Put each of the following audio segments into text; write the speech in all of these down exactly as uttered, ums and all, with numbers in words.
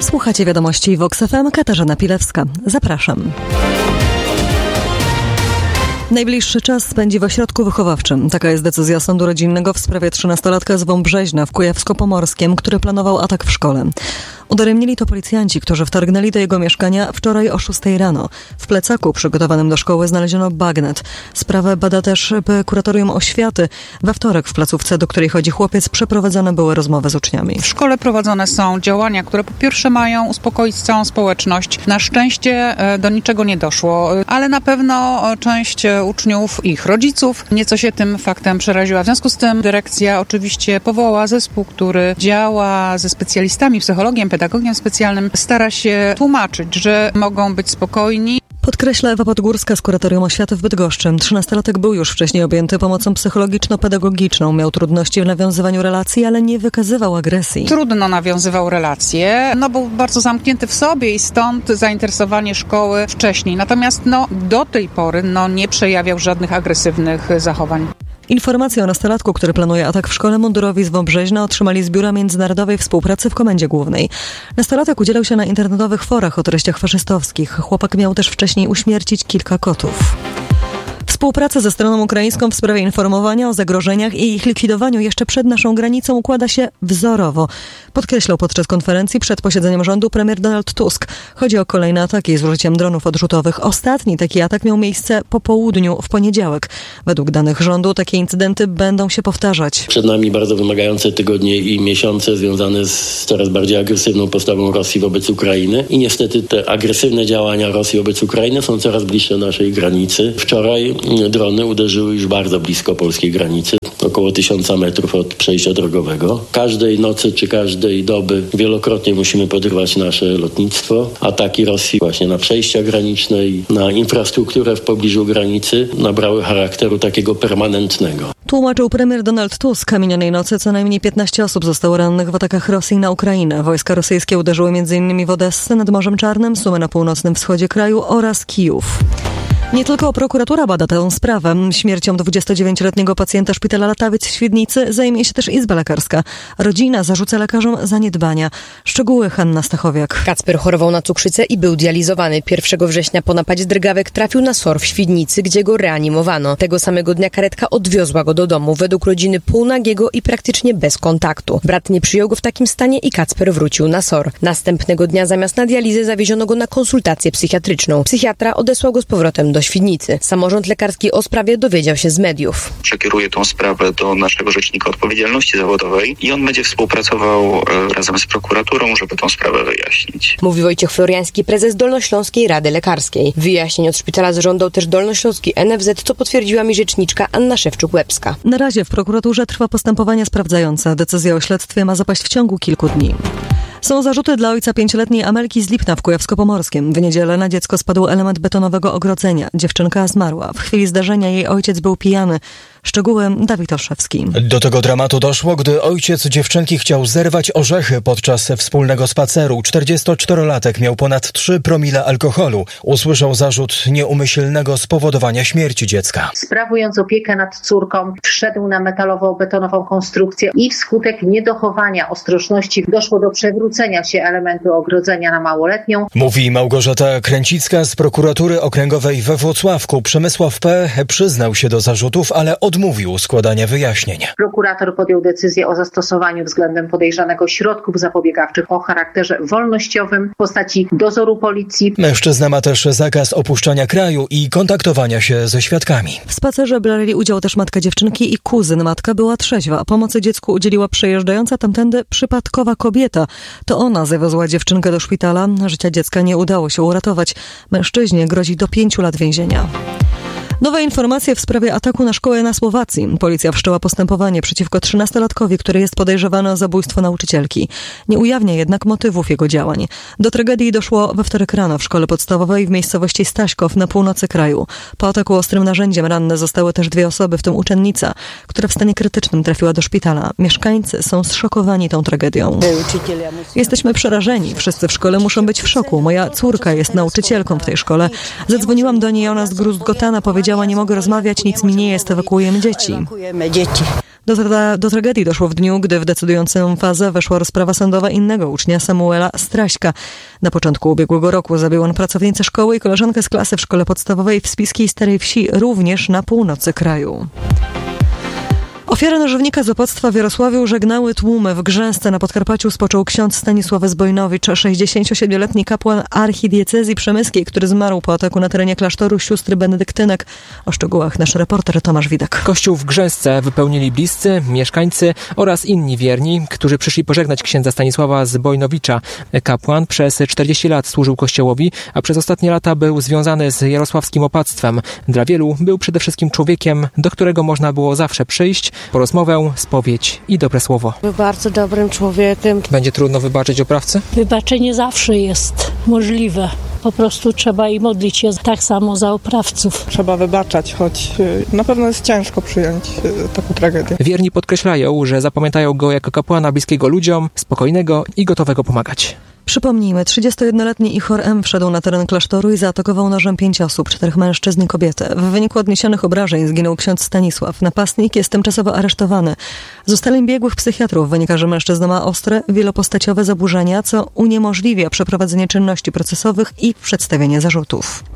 Słuchacie wiadomości Vox F M, Katarzyna Pilewska. Zapraszam. Najbliższy czas spędzi w ośrodku wychowawczym. Taka jest decyzja sądu rodzinnego w sprawie trzynastolatka z Wąbrzeźna w Kujawsko-Pomorskiem, który planował atak w szkole. Udaremnili to policjanci, którzy wtargnęli do jego mieszkania wczoraj o szóstej rano. W plecaku przygotowanym do szkoły znaleziono bagnet. Sprawę bada też Kuratorium Oświaty. We wtorek w placówce, do której chodzi chłopiec, przeprowadzone były rozmowy z uczniami. W szkole prowadzone są działania, które po pierwsze mają uspokoić całą społeczność. Na szczęście do niczego nie doszło, ale na pewno część uczniów i ich rodziców nieco się tym faktem przeraziła. W związku z tym dyrekcja oczywiście powołała zespół, który działa ze specjalistami, psychologiem, pedagogiem specjalnym, stara się tłumaczyć, że mogą być spokojni. Podkreśla Ewa Podgórska z Kuratorium Oświaty w Bydgoszczy. Trzynastolatek był już wcześniej objęty pomocą psychologiczno-pedagogiczną. Miał trudności w nawiązywaniu relacji, ale nie wykazywał agresji. Trudno nawiązywał relacje, no był bardzo zamknięty w sobie i stąd zainteresowanie szkoły wcześniej. Natomiast no, do tej pory no, nie przejawiał żadnych agresywnych zachowań. Informacje o nastolatku, który planuje atak w szkole, mundurowi z Wąbrzeźna otrzymali z Biura Międzynarodowej Współpracy w Komendzie Głównej. Nastolatek udzielał się na internetowych forach o treściach faszystowskich. Chłopak miał też wcześniej uśmiercić kilka kotów. Współpraca ze stroną ukraińską w sprawie informowania o zagrożeniach i ich likwidowaniu jeszcze przed naszą granicą układa się wzorowo. Podkreślał podczas konferencji przed posiedzeniem rządu premier Donald Tusk. Chodzi o kolejne ataki z użyciem dronów odrzutowych. Ostatni taki atak miał miejsce po południu w poniedziałek. Według danych rządu takie incydenty będą się powtarzać. Przed nami bardzo wymagające tygodnie i miesiące związane z coraz bardziej agresywną postawą Rosji wobec Ukrainy. I niestety te agresywne działania Rosji wobec Ukrainy są coraz bliższe naszej granicy. Wczoraj drony uderzyły już bardzo blisko polskiej granicy, około tysiąca metrów od przejścia drogowego. Każdej nocy czy każdej doby wielokrotnie musimy podrywać nasze lotnictwo. Ataki Rosji właśnie na przejścia graniczne i na infrastrukturę w pobliżu granicy nabrały charakteru takiego permanentnego. Tłumaczył premier Donald Tusk. Minionej nocy co najmniej piętnaście osób zostało rannych w atakach Rosji na Ukrainę. Wojska rosyjskie uderzyły m.in. w Odessę nad Morzem Czarnym, Sumy na północnym wschodzie kraju oraz Kijów. Nie tylko prokuratura bada tę sprawę. Śmiercią dwudziestodziewięcioletniego pacjenta szpitala Latawiec w Świdnicy zajmie się też Izba Lekarska. Rodzina zarzuca lekarzom zaniedbania. Szczegóły Hanna Stachowiak. Kacper chorował na cukrzycę i był dializowany. pierwszego września po napadzie drgawek trafił na S O R w Świdnicy, gdzie go reanimowano. Tego samego dnia karetka odwiozła go do domu. Według rodziny półnagiego i praktycznie bez kontaktu. Brat nie przyjął go w takim stanie i Kacper wrócił na S O R. Następnego dnia zamiast na dializę zawieziono go na konsultację psychiatryczną. Psychiatra odesłał go z powrotem do Świdnicy. Samorząd lekarski o sprawie dowiedział się z mediów. Przekieruję tą sprawę do naszego Rzecznika Odpowiedzialności Zawodowej i on będzie współpracował e, razem z prokuraturą, żeby tą sprawę wyjaśnić. Mówi Wojciech Floriański, prezes Dolnośląskiej Rady Lekarskiej. Wyjaśnień od szpitala zażądał też Dolnośląski N F Z, co potwierdziła mi rzeczniczka Anna Szewczuk-Łebska. Na razie w prokuraturze trwa postępowanie sprawdzające. Decyzja o śledztwie ma zapaść w ciągu kilku dni. Są zarzuty dla ojca pięcioletniej Amelki z Lipna w Kujawsko-Pomorskim. W niedzielę na dziecko spadł element betonowego ogrodzenia. Dziewczynka zmarła. W chwili zdarzenia jej ojciec był pijany. Szczegóły Dawid Olszewski. Do tego dramatu doszło, gdy ojciec dziewczynki chciał zerwać orzechy podczas wspólnego spaceru. czterdziestoczterolatek miał ponad trzy promile alkoholu. Usłyszał zarzut nieumyślnego spowodowania śmierci dziecka. Sprawując opiekę nad córką, wszedł na metalowo-betonową konstrukcję i wskutek niedochowania ostrożności doszło do przewrócenia się elementu ogrodzenia na małoletnią. Mówi Małgorzata Kręcicka z prokuratury okręgowej we Włocławku. Przemysław P. przyznał się do zarzutów, ale odmówił składania wyjaśnień. Prokurator podjął decyzję o zastosowaniu względem podejrzanego środków zapobiegawczych o charakterze wolnościowym w postaci dozoru policji. Mężczyzna ma też zakaz opuszczania kraju i kontaktowania się ze świadkami. W spacerze brali udział też matka dziewczynki i kuzyn. Matka była trzeźwa. Pomocy dziecku udzieliła przejeżdżająca tamtędy przypadkowa kobieta. To ona zawiozła dziewczynkę do szpitala. Życia dziecka nie udało się uratować. Mężczyźnie grozi do pięciu lat więzienia. Nowe informacje w sprawie ataku na szkołę na Słowacji. Policja wszczęła postępowanie przeciwko trzynastolatkowi, który jest podejrzewany o zabójstwo nauczycielki. Nie ujawnia jednak motywów jego działań. Do tragedii doszło we wtorek rano w szkole podstawowej w miejscowości Staśkow na północy kraju. Po ataku ostrym narzędziem ranne zostały też dwie osoby, w tym uczennica, która w stanie krytycznym trafiła do szpitala. Mieszkańcy są zszokowani tą tragedią. Jesteśmy przerażeni. Wszyscy w szkole muszą być w szoku. Moja córka jest nauczycielką w tej szkole. Zadzwoniłam do niej, ona z Gruzgotana powiedziała, nie mogę rozmawiać, nic mi nie jest, ewakuujemy dzieci. Do, tra- do tragedii doszło w dniu, gdy w decydującą fazę weszła rozprawa sądowa innego ucznia, Samuela Straśka. Na początku ubiegłego roku zabił on pracownicę szkoły i koleżankę z klasy w szkole podstawowej w Spiskiej Starej Wsi, również na północy kraju. Ofiary nożownika z opoctwa w Jarosławiu żegnały tłumy. W Grzęsce na Podkarpaciu spoczął ksiądz Stanisław Zbojnowicz, sześćdziesięciosiedmioletni kapłan archidiecezji przemyskiej, który zmarł po ataku na terenie klasztoru sióstr benedyktynek. O szczegółach nasz reporter Tomasz Widek. Kościół w Grzęsce wypełnili bliscy, mieszkańcy oraz inni wierni, którzy przyszli pożegnać księdza Stanisława Zbojnowicza. Kapłan przez czterdzieści lat służył Kościołowi, a przez ostatnie lata był związany z jarosławskim opactwem. Dla wielu był przede wszystkim człowiekiem, do którego można było zawsze przyjść po rozmowę, spowiedź i dobre słowo. Był bardzo dobrym człowiekiem. Będzie trudno wybaczyć oprawcy? Wybaczenie zawsze jest możliwe. Po prostu trzeba i modlić się tak samo za oprawców. Trzeba wybaczać, choć na pewno jest ciężko przyjąć taką tragedię. Wierni podkreślają, że zapamiętają go jako kapłana bliskiego ludziom, spokojnego i gotowego pomagać. Przypomnijmy, trzydziestojednoletni Ichor M. wszedł na teren klasztoru i zaatakował nożem pięć osób, czterech mężczyzn i kobietę. W wyniku odniesionych obrażeń zginął ksiądz Stanisław. Napastnik jest tymczasowo aresztowany. Z ustaleń biegłych psychiatrów wynika, że mężczyzna ma ostre, wielopostaciowe zaburzenia, co uniemożliwia przeprowadzenie czynności procesowych i przedstawienie zarzutów.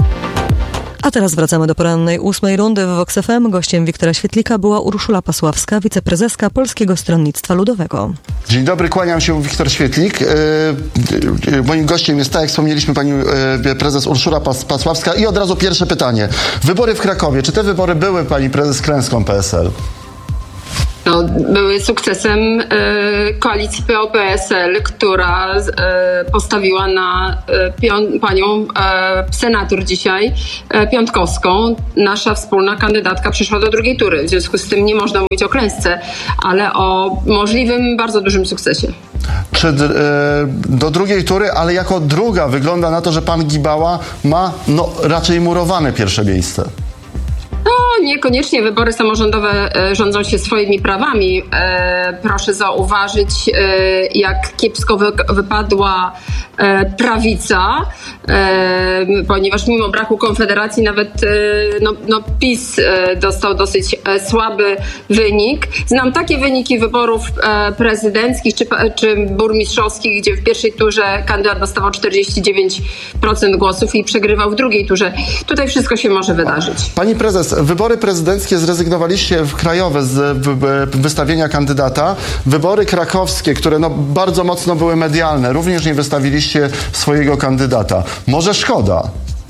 A teraz wracamy do porannej ósmej rundy w Vox F M. Gościem Wiktora Świetlika była Urszula Pasławska, wiceprezeska Polskiego Stronnictwa Ludowego. Dzień dobry, kłaniam się, Wiktor Świetlik. E, e, moim gościem jest, tak jak wspomnieliśmy, pani e, prezes Urszula Pas- Pasławska. I od razu pierwsze pytanie. Wybory w Krakowie. Czy te wybory były, pani prezes, klęską P S L? No, były sukcesem e, koalicji P O P S L, która e, postawiła na e, pią, panią e, senator dzisiaj e, Piątkowską. Nasza wspólna kandydatka przeszła do drugiej tury. W związku z tym nie można mówić o klęsce, ale o możliwym, bardzo dużym sukcesie. Czy e, do drugiej tury, ale jako druga wygląda na to, że pan Gibała ma no, raczej murowane pierwsze miejsce? No, niekoniecznie wybory samorządowe e, rządzą się swoimi prawami. E, proszę zauważyć, e, jak kiepsko wy, wypadła e, prawica, e, ponieważ mimo braku Konfederacji nawet e, no, no PiS e, dostał dosyć e, słaby wynik. Znam takie wyniki wyborów e, prezydenckich czy, czy burmistrzowskich, gdzie w pierwszej turze kandydat dostawał czterdzieści dziewięć procent głosów i przegrywał w drugiej turze. Tutaj wszystko się może wydarzyć. Pani prezes, wybory prezydenckie zrezygnowaliście w krajowe z wystawienia kandydata. Wybory krakowskie, które no bardzo mocno były medialne, również nie wystawiliście swojego kandydata. Może szkoda?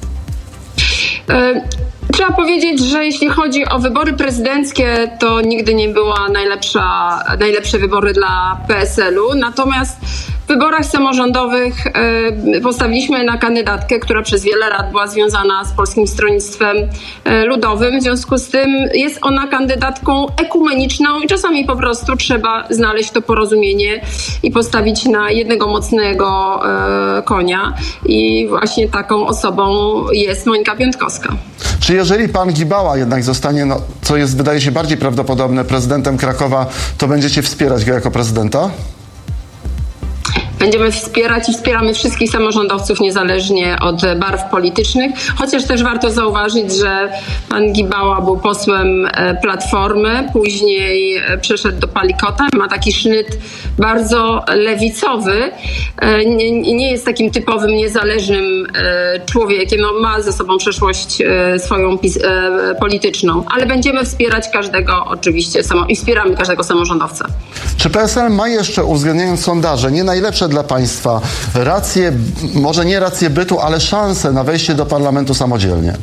Y- Trzeba powiedzieć, że jeśli chodzi o wybory prezydenckie, to nigdy nie była najlepsza, najlepsze wybory dla P S L-u. Natomiast w wyborach samorządowych y, postawiliśmy na kandydatkę, która przez wiele lat była związana z Polskim Stronnictwem y, Ludowym. W związku z tym jest ona kandydatką ekumeniczną i czasami po prostu trzeba znaleźć to porozumienie i postawić na jednego mocnego y, konia. I właśnie taką osobą jest Monika Piątkowska. Czy jeżeli pan Gibała jednak zostanie, no, co jest, wydaje się, bardziej prawdopodobne, prezydentem Krakowa, to będziecie wspierać go jako prezydenta? Będziemy wspierać i wspieramy wszystkich samorządowców niezależnie od barw politycznych, chociaż też warto zauważyć, że pan Gibała był posłem Platformy, później przeszedł do Palikota, ma taki sznyt bardzo lewicowy, nie, nie jest takim typowym niezależnym człowiekiem, no, ma ze sobą przeszłość swoją polityczną, ale będziemy wspierać każdego oczywiście i wspieramy każdego samorządowca. Czy P S L ma jeszcze, uwzględniając sondaże, nie najlepsze dla państwa racje, może nie racje bytu, ale szanse na wejście do parlamentu samodzielnie?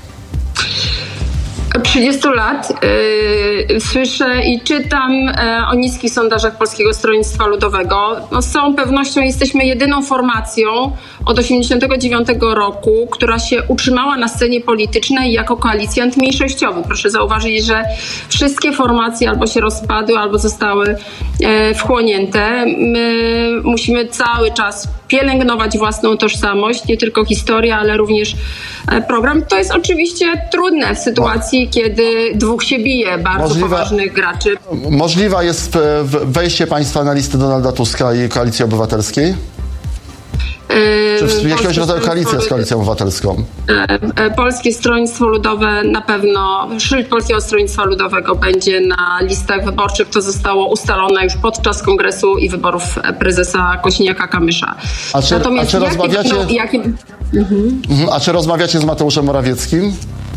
trzydzieści lat yy, słyszę i czytam yy, o niskich sondażach Polskiego Stronnictwa Ludowego. No, z całą pewnością jesteśmy jedyną formacją od osiemdziesiątego dziewiątego roku, która się utrzymała na scenie politycznej jako koalicjant mniejszościowy. Proszę zauważyć, że wszystkie formacje albo się rozpadły, albo zostały yy, wchłonięte. My musimy cały czas pielęgnować własną tożsamość, nie tylko historię, ale również program. To jest oczywiście trudne w sytuacji, kiedy dwóch się bije, bardzo Możliwe, poważnych graczy. Możliwa jest wejście państwa na listę Donalda Tuska i Koalicji Obywatelskiej? Czy jakiegoś rodzaju koalicja z Koalicją Obywatelską? Polskie Stronnictwo Ludowe na pewno, szyld Polskiego Stronnictwa Ludowego będzie na listach wyborczych. To zostało ustalone już podczas kongresu i wyborów prezesa Kosiniaka-Kamysza. A czy, a czy rozmawiacie... Jakie, jakie... Mhm. A czy rozmawiacie z Mateuszem Morawieckim?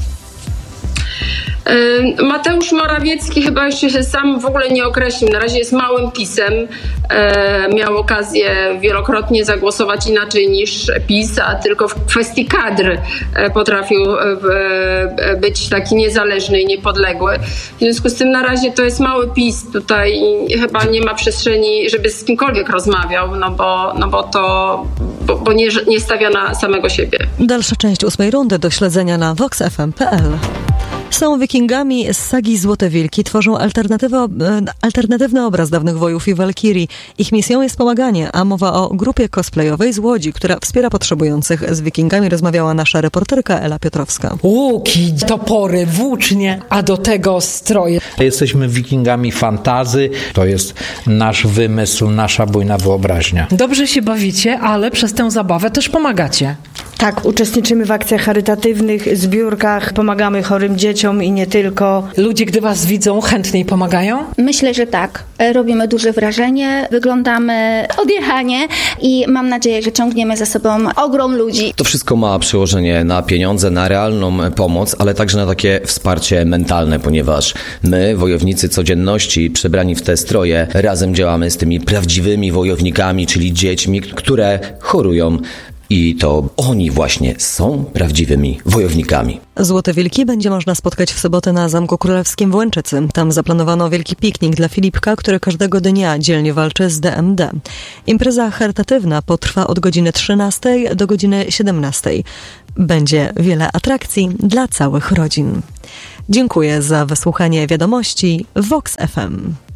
Mateusz Morawiecki chyba jeszcze się sam w ogóle nie określił. Na razie jest małym PiS-em. Miał okazję wielokrotnie zagłosować inaczej niż PiS, a tylko w kwestii kadr potrafił być taki niezależny i niepodległy. W związku z tym na razie to jest mały PiS. Tutaj chyba nie ma przestrzeni, żeby z kimkolwiek rozmawiał, no bo, no bo to bo, bo nie, nie stawia na samego siebie. Dalsza część ósmej rundy do śledzenia na vox f m kropka p l. Są wikingami z sagi Złote Wilki, tworzą alternatywny obraz dawnych wojów i walkirii. Ich misją jest pomaganie, a mowa o grupie cosplayowej z Łodzi, która wspiera potrzebujących. Z wikingami rozmawiała nasza reporterka Ela Piotrowska. Łuki, topory, włócznie, a do tego stroje. Jesteśmy wikingami fantazy, to jest nasz wymysł, nasza bujna wyobraźnia. Dobrze się bawicie, ale przez tę zabawę też pomagacie. Tak, uczestniczymy w akcjach charytatywnych, zbiórkach, pomagamy chorym dzieciom i nie tylko. Ludzie, gdy was widzą, chętniej pomagają? Myślę, że tak. Robimy duże wrażenie, wyglądamy odjechanie i mam nadzieję, że ciągniemy za sobą ogrom ludzi. To wszystko ma przełożenie na pieniądze, na realną pomoc, ale także na takie wsparcie mentalne, ponieważ my, wojownicy codzienności, przebrani w te stroje, razem działamy z tymi prawdziwymi wojownikami, czyli dziećmi, które chorują. I to oni właśnie są prawdziwymi wojownikami. Złote Wilki będzie można spotkać w sobotę na Zamku Królewskim w Łęczycy. Tam zaplanowano wielki piknik dla Filipka, który każdego dnia dzielnie walczy z D M D. Impreza charytatywna potrwa od godziny trzynastej do godziny siedemnastej. Będzie wiele atrakcji dla całych rodzin. Dziękuję za wysłuchanie wiadomości Vox F M.